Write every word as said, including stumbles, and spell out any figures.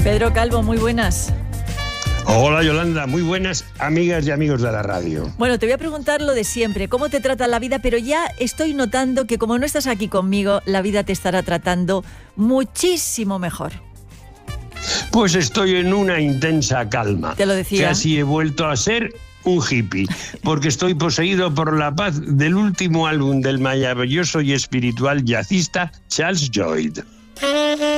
Pedro Calvo, muy buenas. Hola Yolanda, muy buenas amigas y amigos de la radio. Bueno, te voy a preguntar lo de siempre, ¿cómo te trata la vida? Pero ya estoy notando que como no estás aquí conmigo, la vida te estará tratando muchísimo mejor. Pues estoy en una intensa calma. Te lo decía. Casi he vuelto a ser un hippie, porque estoy poseído por la paz del último álbum del maravilloso y espiritual jazzista Charles Lloyd.